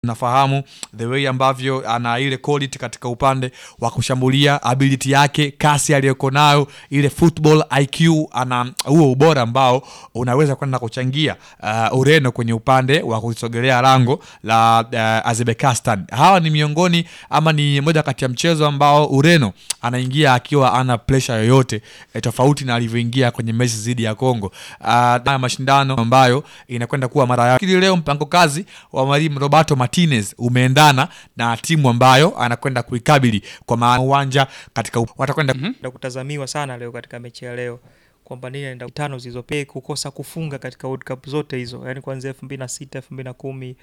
Nafahamu the way ambavyo ana ile quality katika upande wa kushambulia, ability yake, kasi aliyoko nayo, ile football IQ, ana huo ubora ambao unaweza kwenda kuchangia Ureno kwenye upande wa kusogelea lango la Azerbaijan. Hawa ni miongoni ama ni moja kati ya mchezo ambao Ureno anaingia akiwa ana pressure yoyote, tofauti na alivyoingia kwenye mechi dhidi ya Kongo. Na mashindano ambayo inakwenda kuwa mara ya pili leo, mpango kazi wa mwalimu Roberto Martinez umeendana na timu ambayo anakwenda kuikabili kwa maana uwanja katika watakwenda kutazamiwa sana leo katika mechi ya leo, kwamba nini anaenda tano zilizopea kukosa kufunga katika World Cup zote hizo, yani kuanzia 2006, 2010,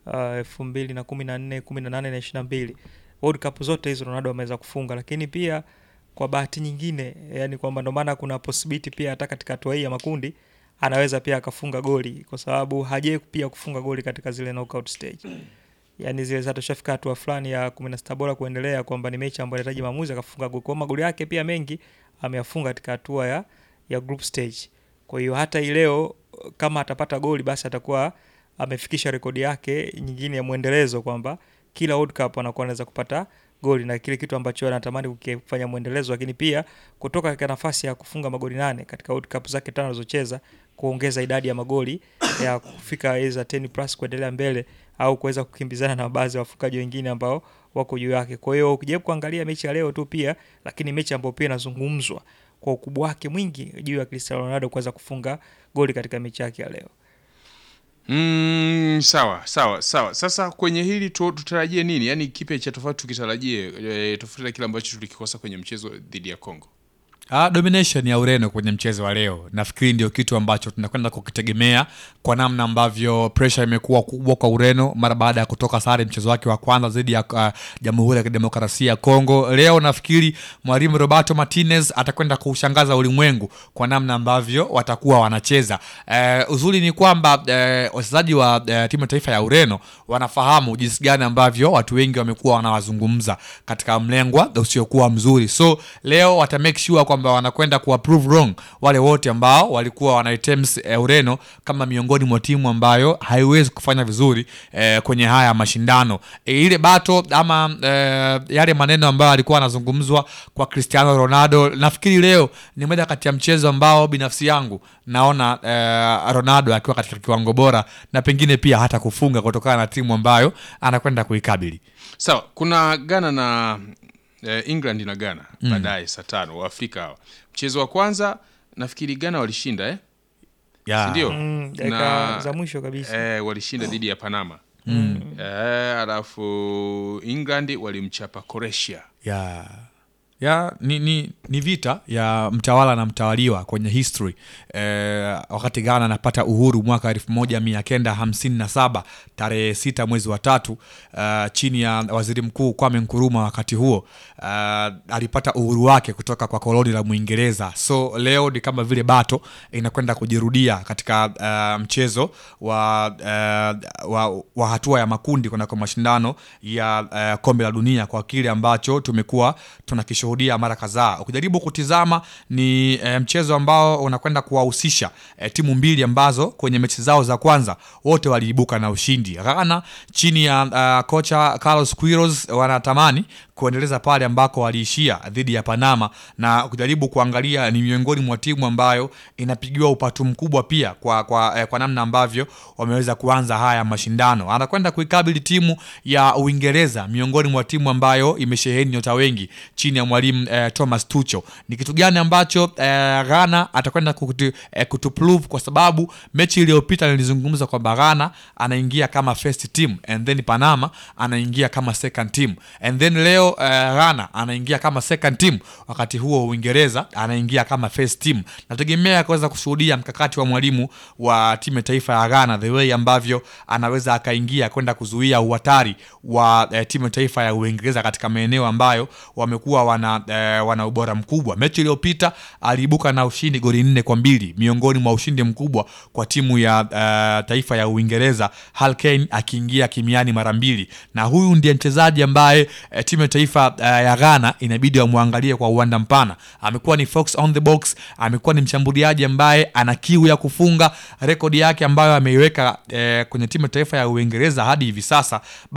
2014, 18 na 22. World Cup zote hizo Ronaldo ameweza kufunga, lakini pia kwa bahati nyingine, yani kwamba ndo maana kuna possibility pia hata katika hatua hii ya makundi anaweza pia akafunga goli, kwa sababu hajaye pia kufunga goli katika zile knockout stage. Yani zile za tushafika hatua fulani ya 16 bora kuendelea, kwamba ni mechi ambayo inahitaji maamuzi akafunga goli. Kwa magoli yake pia mengi ameyafunga katika hatua ya group stage. Kwa hiyo hata leo kama atapata goli, basi atakuwa amefikisha rekodi yake nyingine ya muendelezo, kwamba kila World Cup anakuwa anaweza kupata goli, na kile kitu ambacho anatamani kufanya muendelezo, lakini pia kutoka katika nafasi ya kufunga magoli 8 katika World Cup zake 5 alizocheza, kuongeza idadi ya magoli ya kufika 10+ kuendelea mbele, au kuweza kukimbizana na baadhi ya wafungaji wengine ambao wako juu yake. Kwa hiyo ukijaribu kuangalia mechi ya leo tu pia, lakini mechi ambayo pia inazungumzwa kwa ukubwa wake mwingi juu ya Cristiano Ronaldo kuweza kufunga goli katika mechi yake ya leo. Sawa. Sasa kwenye hili tutarajie nini? Yaani kipi cha tofauti tukitarajie tofauti na kile ambacho tulikikosa kwenye mchezo dhidi ya Kongo? Domination ya Ureno kwenye mchezo wa leo nafikiri ndio kitu ambacho tunakwenda kukitegemea, kwa namna ambavyo pressure imekuwa kubwa kwa Ureno mara baada ya kutoka sare mchezo wake wa kwanza dhidi ya Jamhuri ya Kidemokrasia ya Kongo. Leo nafikiri mwalimu Roberto Martinez atakwenda kushangaza ulimwengu kwa namna ambavyo watakuwa wanacheza. Uzuri ni kwamba wachezaji wa timu ya taifa ya Ureno wanafahamu jinsi gani ambavyo watu wengi wamekuwa wanawazungumza katika mlengwa usiokuwa mzuri. So leo wata make sure kwamba wanakwenda ku approve wrong wale wote ambao walikuwa wanaitems Ureno kama miongoni mwa timu ambayo haiwezi kufanya vizuri kwenye haya mashindano. Ile bato ama yale maneno ambayo alikuwa anazungumzwa kwa Cristiano Ronaldo, nafikiri leo ni moja kati ya mchezo ambao binafsi yangu naona Ronaldo akiwa katika kiwango bora, na pengine pia hata kufunga kutokana na timu ambayo anakwenda kuikabili. Sawa, kuna Ghana na England na Ghana baadaye saa 5 wa Afrika hawa. Mchezo wa kwanza nafikiri Ghana walishinda ndio dakika za mwisho kabisa walishinda dhidi ya Panama. Alafu England walimchapa Croatia. Ni vita ya mtawala na mtawaliwa kwenye history. Wakati Ghana anapata uhuru mwaka 1957 tarehe 6 mwezi wa 3, chini ya waziri mkuu Kwame Nkrumah, wakati huo alipata uhuru wake kutoka kwa koloni la Muingereza. So leo ni kama vile bato inakwenda kujirudia katika mchezo wa hatua ya makundi kwa mashindano ya kombe la dunia, kwa kile ambacho tumekuwa tunakishuhudia mara kadhaa. Ukijaribu kutizama ni mchezo ambao unakwenda kuwahusisha timu mbili ambazo kwenye mechi zao za kwanza wote waliibuka na ushindi. Ghana chini ya kocha Carlos Queiroz wanatamani kuendeleza pale ambako waliishia dhidi ya Panama, na ukijaribu kuangalia ni miongoni mwa timu ambayo inapigiwa upatu mkubwa pia kwa namna ambavyo wameweza kuanza haya mashindano. Anakwenda kuikabili timu ya Uingereza, miongoni mwa timu ambayo imesheheni nyota wengi chini ya mwalimu Thomas Tuchel. Ni kitu gani ambacho Ghana atakwenda kutuprove? Kwa sababu mechi iliyopita nilizungumza kwamba Ghana anaingia kama first team and then Panama anaingia kama second team, and then leo Ghana anaingia kama second team, wakati huo Uingereza anaingia kama first team. Nategemea kuweza kushuhudia mkakati wa mwalimu wa timu ya taifa ya Ghana, the way ambavyo anaweza akaingia kwenda kuzuia uhatari wa timu ya taifa ya Uingereza katika maeneo ambayo wamekuwa wana ubora mkubwa. Mechi iliyopita aliibuka na ushindi goli 4-2, miongoni mwa ushindi mkubwa kwa timu ya taifa ya Uingereza, Harry Kane akiingia kimiani mara 2, na huyu ndiye mchezaji ambaye timu ya taifa ya Ghana inabidi wamwangalie kwa uwanda mpana. Amekuwa ni fox on the box, amekuwa ni mshambuliaji ambaye ana kiu ya kufunga. Rekodi yake ambayo ameiweka kwenye timu ya taifa ya Uingereza hadi hivi sasa